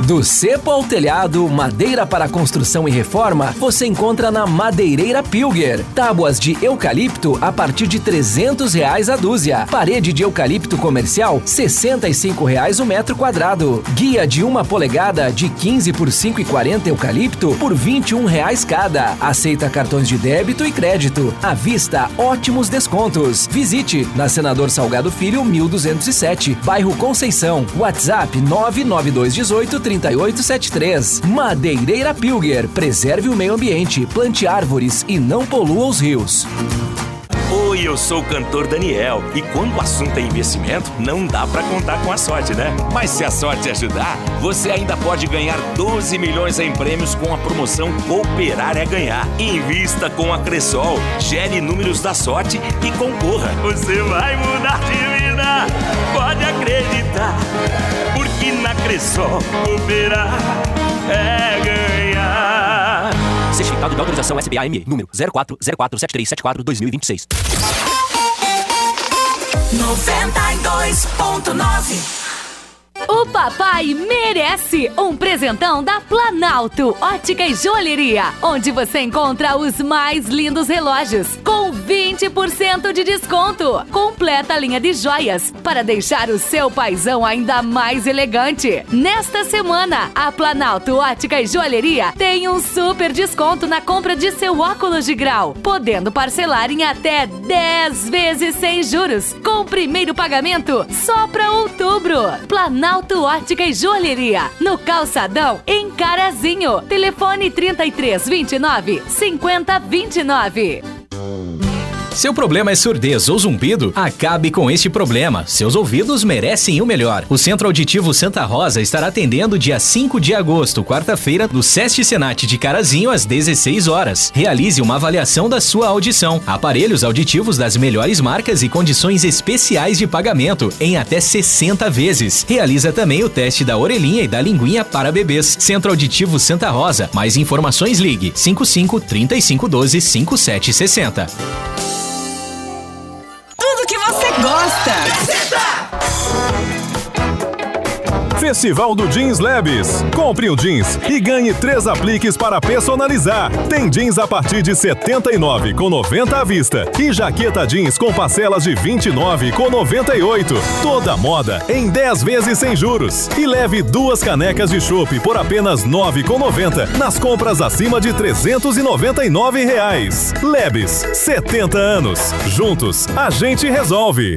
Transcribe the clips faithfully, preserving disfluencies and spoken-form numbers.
Do cepo ao telhado, madeira para construção e reforma, você encontra na Madeireira Pilger. Tábuas de eucalipto a partir de trezentos reais a dúzia. Parede de eucalipto comercial, sessenta e cinco reais o metro quadrado. Guia de uma polegada de quinze por cinco e quarenta eucalipto por vinte e um reais cada. Aceita cartões de débito e crédito. À vista, ótimos descontos. Visite na Senador Salgado Filho mil duzentos e sete, bairro Conceição. WhatsApp nove nove dois um oito, três oito sete três. Madeireira Pilger. Preserve o meio ambiente, plante árvores e não polua os rios. Oi, eu sou o cantor Daniel e quando o assunto é investimento, não dá pra contar com a sorte, né? Mas se a sorte ajudar, você ainda pode ganhar doze milhões em prêmios com a promoção Cooperar é Ganhar. Invista com a Cressol, gere números da sorte e concorra. Você vai mudar de vida, pode acreditar, porque na Cressol Cooperar é ganhar. Certificado de autorização S B A M E, número zero quatro zero quatro sete três sete quatro dois mil e vinte e seis. noventa e dois ponto nove. O papai merece um presentão da Planalto Ótica e Joalheria, onde você encontra os mais lindos relógios com vinte por cento de desconto. Completa a linha de joias para deixar o seu paizão ainda mais elegante. Nesta semana, a Planalto Ótica e Joalheria tem um super desconto na compra de seu óculos de grau, podendo parcelar em até dez vezes sem juros, com o primeiro pagamento só para outubro. Planalto Ótica e Joalheria, no Calçadão, em Carazinho. Telefone trinta e três, vinte e nove, cinquenta, vinte e nove. Seu problema é surdez ou zumbido? Acabe com este problema. Seus ouvidos merecem o melhor. O Centro Auditivo Santa Rosa estará atendendo dia cinco de agosto, quarta-feira, no SESC Senat de Carazinho, às dezesseis horas. Realize uma avaliação da sua audição. Aparelhos auditivos das melhores marcas e condições especiais de pagamento, em até sessenta vezes. Realiza também o teste da orelhinha e da linguinha para bebês. Centro Auditivo Santa Rosa. Mais informações, ligue cinco cinco, trinta e cinco, doze, cinquenta e sete sessenta. Tudo que você gosta. Festival do Jeans Labs. Compre um jeans e ganhe três apliques para personalizar. Tem jeans a partir de setenta e nove reais com noventa centavos à vista e jaqueta jeans com parcelas de vinte e nove reais com noventa e oito centavos. Toda moda em dez vezes sem juros. E leve duas canecas de chopp por apenas nove reais com noventa centavos nas compras acima de trezentos e noventa e nove reais. Labs, setenta anos. Juntos, a gente resolve.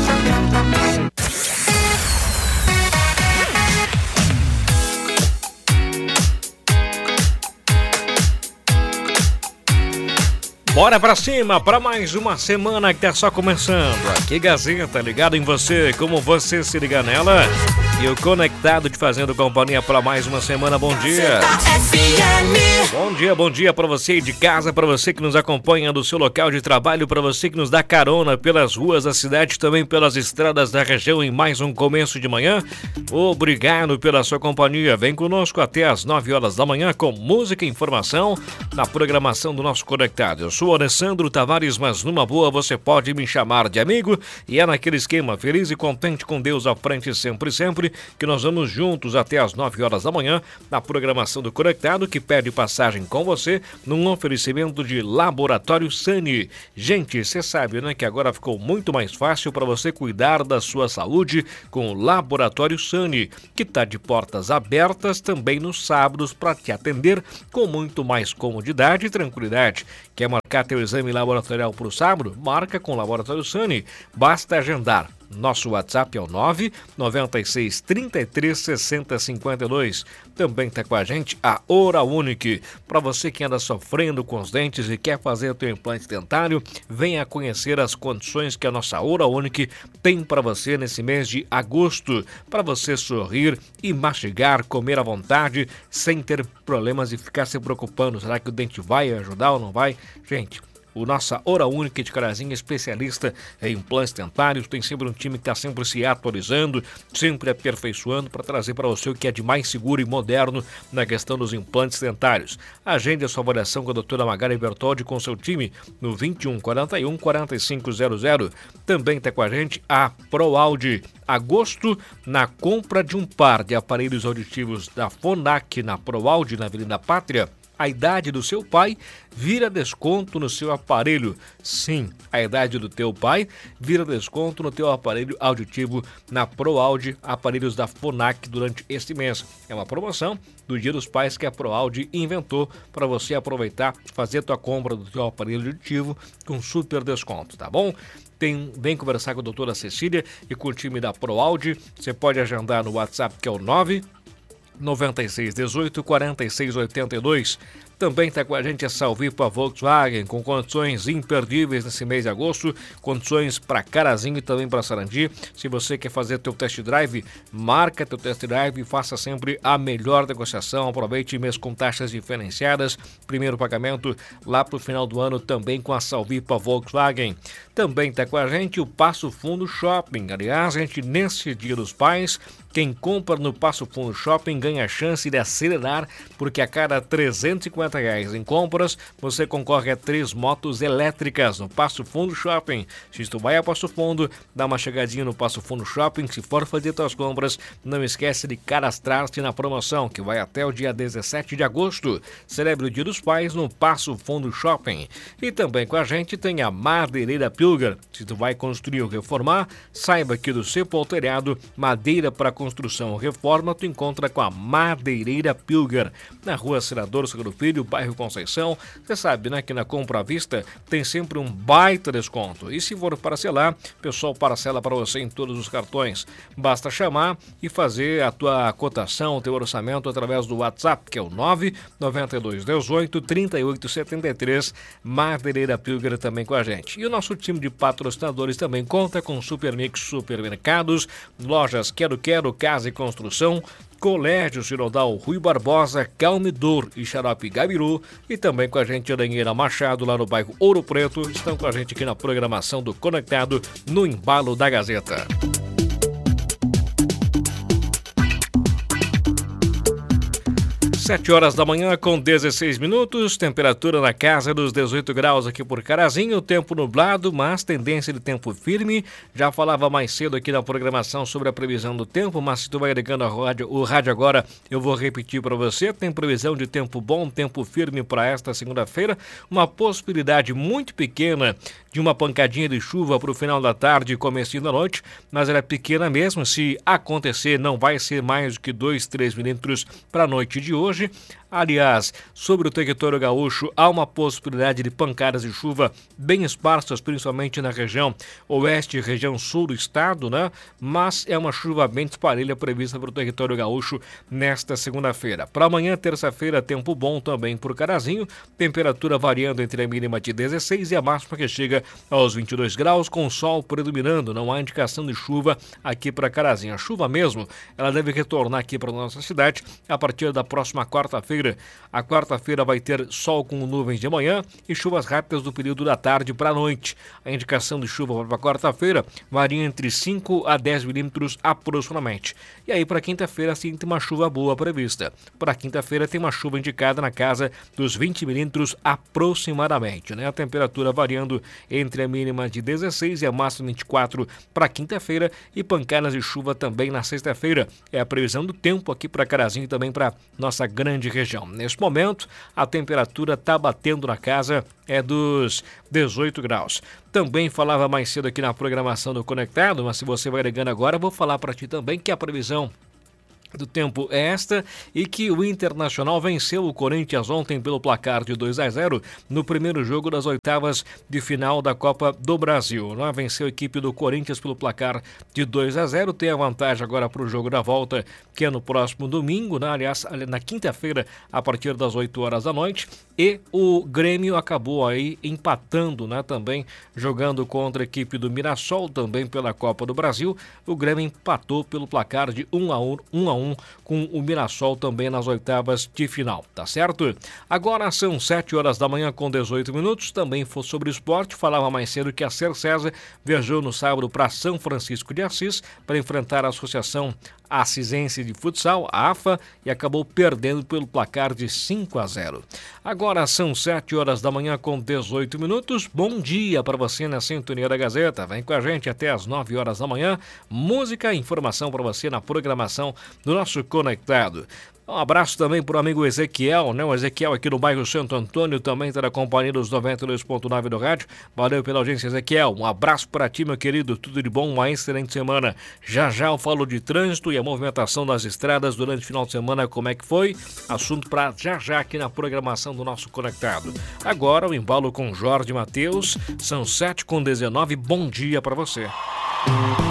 Bora pra cima, pra mais uma semana que tá só começando. Aqui Gazeta, ligado em você, como você se liga nela. E o Conectado te fazendo companhia pra mais uma semana. Bom dia. Bom dia, bom dia pra você de casa, pra você que nos acompanha do seu local de trabalho, pra você que nos dá carona pelas ruas da cidade, também pelas estradas da região em mais um começo de manhã. Obrigado pela sua companhia. Vem conosco até as nove horas da manhã com música e informação na programação do nosso Conectado. Eu sou Alessandro Tavares, mas numa boa você pode me chamar de amigo e é naquele esquema feliz e contente com Deus à frente sempre, sempre que nós vamos juntos até as nove horas da manhã na programação do Conectado, que pede passagem com você num oferecimento de Laboratório Sani. Gente, você sabe, né, que agora ficou muito mais fácil para você cuidar da sua saúde com o Laboratório Sani, que está de portas abertas também nos sábados para te atender com muito mais comodidade e tranquilidade. Quer marcar teu exame laboratorial para o sábado? Marca com o Laboratório Sani. Basta agendar. Nosso WhatsApp é o nove nove seis, trinta e três, sessenta, cinquenta e dois. Também está com a gente a Oral Unique. Para você que anda sofrendo com os dentes e quer fazer o teu implante dentário, venha conhecer as condições que a nossa Oral Unique tem para você nesse mês de agosto. Para você sorrir e mastigar, comer à vontade, sem ter problemas e ficar se preocupando. Será que o dente vai ajudar ou não vai? Gente, O nossa Hora Única de Carazinho, especialista em implantes dentários, tem sempre um time que está sempre se atualizando, sempre aperfeiçoando para trazer para você o que é de mais seguro e moderno na questão dos implantes dentários. Agende a sua avaliação com a doutora Magari Bertoldi com seu time no vinte e um, quarenta e um, quarenta e cinco zero zero. Também está com a gente a ProAudio. Agosto, na compra de um par de aparelhos auditivos da Fonac na ProAudio, na Avenida Pátria, a idade do seu pai vira desconto no seu aparelho. Sim, a idade do teu pai vira desconto no teu aparelho auditivo na ProAudio, aparelhos da Fonac durante este mês. É uma promoção do Dia dos Pais que a ProAudio inventou para você aproveitar e fazer a tua compra do teu aparelho auditivo com super desconto, tá bom? Tem, vem conversar com a doutora Cecília e com o time da ProAudio. Você pode agendar no WhatsApp, que é o nove nove seis um oito, quatro seis oito dois. Também está com a gente a Salvipa Volkswagen, com condições imperdíveis nesse mês de agosto, condições para Carazinho e também para Sarandi. Se você quer fazer teu test drive, marca teu test drive e faça sempre a melhor negociação. Aproveite mês com taxas diferenciadas, primeiro pagamento lá para o final do ano também com a Salvipa Volkswagen. Também está com a gente o Passo Fundo Shopping. Aliás, gente, nesse Dia dos Pais, quem compra no Passo Fundo Shopping ganha a chance de acelerar, porque a cada trezentos e cinquenta reais em compras, você concorre a três motos elétricas no Passo Fundo Shopping. Se tu vai a Passo Fundo, dá uma chegadinha no Passo Fundo Shopping. Se for fazer tuas compras, não esquece de cadastrar-te na promoção, que vai até o dia dezessete de agosto. Celebre o Dia dos Pais no Passo Fundo Shopping. E também com a gente tem a Madeireira Pilger. Se tu vai construir ou reformar, saiba que do seu telhado, madeira para construção ou reforma, tu encontra com a Madeireira Pilger, na rua Senador Seguro Filho, bairro Conceição. Você sabe, né, que na compra à vista tem sempre um baita desconto. E se for parcelar, o pessoal parcela para você em todos os cartões. Basta chamar e fazer a tua cotação, o teu orçamento através do WhatsApp, que é o nove nove dois um oito, três oito sete três. Madeireira Pilger também com a gente. E o nosso time de patrocinadores também conta com Supermix Supermercados, lojas Quero Quero, Casa e Construção, Colégio Sinodal Rui Barbosa, Calmidor e Xarope Gabiru, e também com a gente a Danheira Machado, lá no bairro Ouro Preto. Estão com a gente aqui na programação do Conectado, no embalo da Gazeta. sete horas da manhã com dezesseis minutos, temperatura na casa dos dezoito graus aqui por Carazinho, tempo nublado, mas tendência de tempo firme. Já falava mais cedo aqui na programação sobre a previsão do tempo, mas se tu vai ligando a rádio, o rádio agora, eu vou repetir para você. Tem previsão de tempo bom, tempo firme para esta segunda-feira, uma possibilidade muito pequena de uma pancadinha de chuva para o final da tarde e comecinho da noite, mas ela é pequena mesmo. Se acontecer, não vai ser mais do que dois, três milímetros para a noite de hoje. Aliás, sobre o território gaúcho, há uma possibilidade de pancadas de chuva bem esparsas, principalmente na região oeste e região sul do estado, né? Mas é uma chuva bem disparelha prevista para o território gaúcho nesta segunda-feira. Para amanhã, terça-feira, tempo bom também por Carazinho, temperatura variando entre a mínima de dezesseis e a máxima que chega aos vinte e dois graus, com o sol predominando. Não há indicação de chuva aqui para Carazinho. A chuva mesmo, ela deve retornar aqui para a nossa cidade a partir da próxima quarta-feira. A quarta-feira vai ter sol com nuvens de manhã e chuvas rápidas do período da tarde para a noite. A indicação de chuva para quarta-feira varia entre cinco a dez milímetros aproximadamente. E aí para quinta-feira sim tem uma chuva boa prevista. Para quinta-feira tem uma chuva indicada na casa dos vinte milímetros aproximadamente, né? A temperatura variando entre a mínima de dezesseis e a máxima vinte e quatro para quinta-feira, e pancadas de chuva também na sexta-feira. É a previsão do tempo aqui para Carazinho e também para nossa grande região. Neste momento, a temperatura está batendo na casa é dos dezoito graus. Também falava mais cedo aqui na programação do Conectado, mas se você vai ligando agora, eu vou falar para ti também que a previsão do tempo é esta, e que o Internacional venceu o Corinthians ontem pelo placar de dois a zero no primeiro jogo das oitavas de final da Copa do Brasil. Não venceu a equipe do Corinthians pelo placar de dois a zero, tem a vantagem agora para o jogo da volta, que é no próximo domingo, né? Aliás, na quinta-feira, a partir das oito horas da noite, e o Grêmio acabou aí empatando, né? Também jogando contra a equipe do Mirassol, também pela Copa do Brasil. O Grêmio empatou pelo placar de um a um um com o Mirassol também nas oitavas de final, tá certo? Agora são sete horas da manhã com dezoito minutos, também foi sobre esporte, falava mais cedo que a Cercesa viajou no sábado para São Francisco de Assis para enfrentar a Associação Assisense de Futsal, a AFA, e acabou perdendo pelo placar de cinco a zero. Agora são sete horas da manhã com dezoito minutos. Bom dia para você na sintonia da Gazeta. Vem com a gente até as nove horas da manhã. Música e informação para você na programação do nosso Conectado. Um abraço também para o amigo Ezequiel, né? O Ezequiel aqui no bairro Santo Antônio também está na companhia dos noventa e dois ponto nove do rádio. Valeu pela audiência, Ezequiel. Um abraço para ti, meu querido. Tudo de bom, uma excelente semana. Já já eu falo de trânsito e a movimentação das estradas durante o final de semana, como é que foi? Assunto para já já aqui na programação do nosso Conectado. Agora o embalo com Jorge Mateus. São sete com dezenove. Bom dia para você.